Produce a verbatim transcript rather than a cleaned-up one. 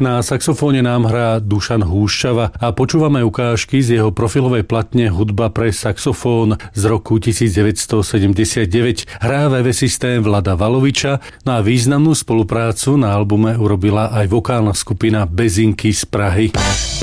Na saxofóne nám hrá Dušan Húšťava a počúvame ukážky z jeho profilovej platne Hudba pre saxofón z roku devätnásťsedemdesiatdeväť. Hrá vé vé systém Vlada Valoviča, no a významnú spoluprácu na albume urobila aj vokálna skupina Bezinky z Prahy.